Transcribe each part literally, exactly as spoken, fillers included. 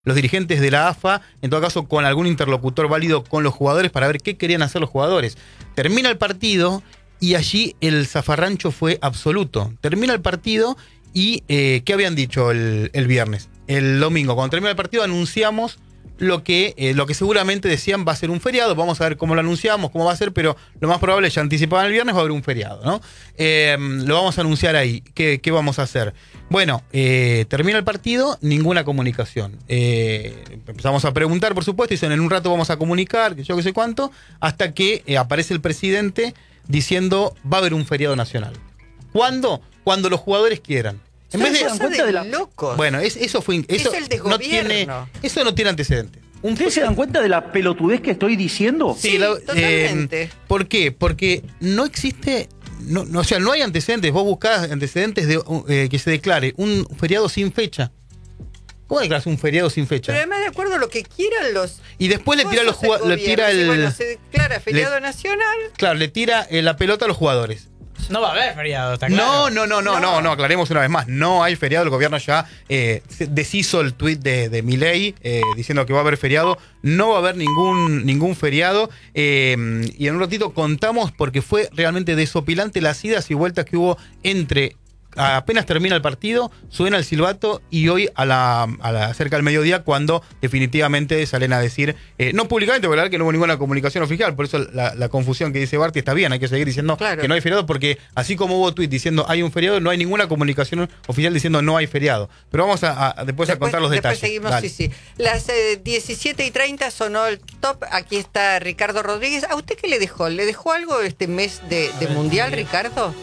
los dirigentes de la A F A, en todo caso con algún interlocutor válido con los jugadores para ver qué querían hacer los jugadores. Termina el partido y allí el zafarrancho fue absoluto. Termina el partido y eh, ¿qué habían dicho el, el viernes? El domingo, cuando termina el partido, anunciamos lo que, eh, lo que seguramente decían va a ser un feriado. Vamos a ver cómo lo anunciamos, cómo va a ser, pero lo más probable, ya anticipaban el viernes, va a haber un feriado, ¿no? Eh, lo vamos a anunciar ahí. ¿Qué, qué vamos a hacer? Bueno, eh, termina el partido, ninguna comunicación. Eh, empezamos a preguntar, por supuesto, y dicen, en un rato vamos a comunicar, que yo qué sé cuánto, hasta que eh, aparece el presidente diciendo, va a haber un feriado nacional. ¿Cuándo? Cuando los jugadores quieran. En vez de, se dan cuenta de la... locos. Bueno, es, eso fue eso es el no tiene eso no tiene antecedentes. Un... ¿Ustedes se dan cuenta de la pelotudez que estoy diciendo? Sí, sí la, totalmente. Eh, ¿Por qué? Porque no existe, no, no, o sea, no hay antecedentes. Vos buscás antecedentes de eh, que se declare un feriado sin fecha. ¿Cómo declaras un feriado sin fecha? Pero además de acuerdo a lo que quieran los. Y después le tira los jugadores, le tira el. Bueno, se declara feriado le, nacional. Claro, le tira eh, la pelota a los jugadores. No va a haber feriado, está claro. No, no, no, no, no, no, no, aclaremos una vez más. No hay feriado. El gobierno ya eh, deshizo el tuit de, de Milei eh, diciendo que va a haber feriado. No va a haber ningún, ningún feriado. Eh, y en un ratito contamos porque fue realmente desopilante las idas y vueltas que hubo entre... Apenas termina el partido, suena el silbato y hoy a la, a la cerca del mediodía cuando definitivamente salen a decir, eh, no públicamente, porque la verdad que no hubo ninguna comunicación oficial, por eso la, la confusión que dice Barty está bien, hay que seguir diciendo claro. que no hay feriado, porque así como hubo tweet diciendo hay un feriado, no hay ninguna comunicación oficial diciendo no hay feriado. Pero vamos a, a después, después a contar los después detalles. Seguimos, Dale. sí, sí. Las eh, diecisiete y treinta sonó el top, aquí está Ricardo Rodríguez. ¿A usted qué le dejó? ¿Le dejó algo este mes de, de Mundial, Ricardo?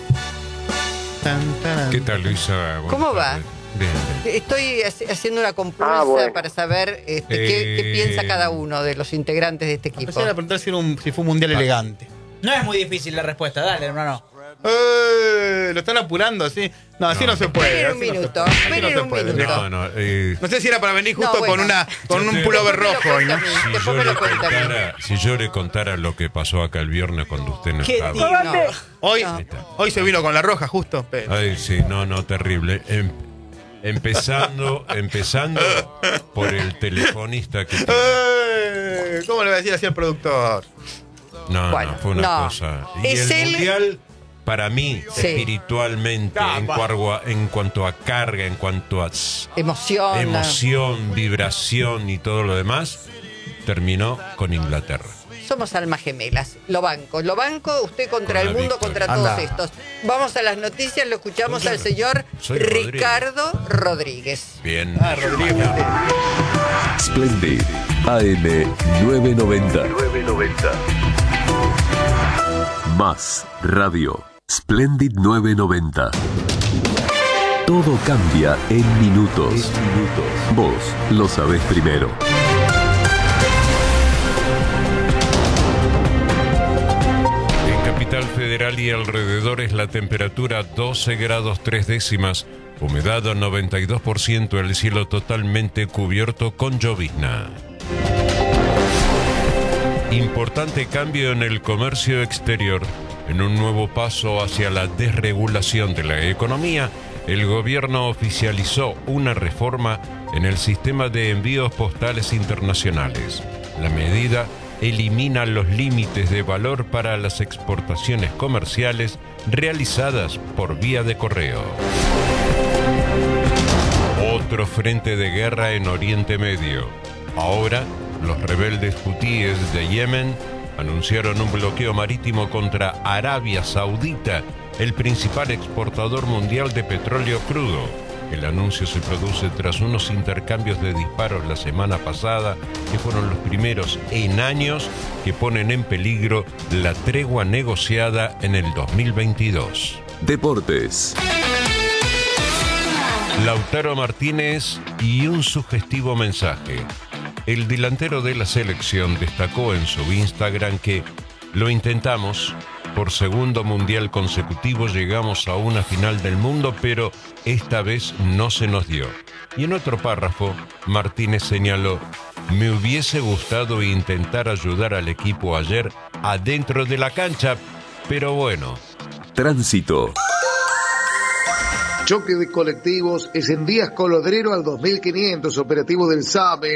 ¿Qué tal, Luisa? ¿Cómo va? Bien, bien. Estoy haciendo una compulsa ah, bueno. para saber este, eh... qué, qué piensa cada uno de los integrantes de este equipo. Empecé a preguntar si, era un, si fue un mundial ah. elegante. No es muy difícil la respuesta, dale, hermano. Eh, lo están apurando así. No, así no, no se puede. Ven un minuto. Ven no un minuto. No, no, eh... no sé si era para venir justo no, bueno. con una con yo un pullover rojo. ¿no? Si, yo le contara, si yo le contara lo que pasó acá el viernes cuando usted no estaba. No. Hoy, no. hoy se vino con la roja justo. Pero. Ay, sí, no, no, terrible. Em, empezando, empezando por el telefonista que. Eh, ¿Cómo le voy a decir así al productor? No, bueno, no, fue una no. cosa. Y es el el... mundial. Para mí, sí. espiritualmente, en, cuargo, en cuanto a carga, en cuanto a emoción, emoción, vibración y todo lo demás, terminó con Inglaterra. Somos almas gemelas. Lo banco. Lo banco usted contra con el mundo, victoria. Contra todos Anda. estos. Vamos a las noticias, lo escuchamos al señor Soy Ricardo Rodríguez. Rodríguez. Bien. Ah, Rodríguez. Splendid A M nueve noventa. nueve noventa. Más Radio. Splendid nueve noventa. Todo cambia en minutos. En minutos. Vos lo sabés primero. En Capital Federal y alrededores la temperatura doce grados tres décimas, humedad noventa y dos por ciento, el cielo totalmente cubierto con llovizna. Importante cambio en el comercio exterior. En un nuevo paso hacia la desregulación de la economía, el gobierno oficializó una reforma en el sistema de envíos postales internacionales. La medida elimina los límites de valor para las exportaciones comerciales realizadas por vía de correo. Otro frente de guerra en Oriente Medio. Ahora, los rebeldes hutíes de Yemen anunciaron un bloqueo marítimo contra Arabia Saudita, el principal exportador mundial de petróleo crudo. El anuncio se produce tras unos intercambios de disparos la semana pasada, que fueron los primeros en años que ponen en peligro la tregua negociada en el dos mil veintidós. Deportes. Lautaro Martínez y un sugestivo mensaje. El delantero de la selección destacó en su Instagram que lo intentamos, por segundo mundial consecutivo llegamos a una final del mundo, pero esta vez no se nos dio. Y en otro párrafo, Martínez señaló: me hubiese gustado intentar ayudar al equipo ayer adentro de la cancha, pero bueno. Tránsito. choque de colectivos es en Díaz Colodrero al dos mil quinientos, operativo del SAME.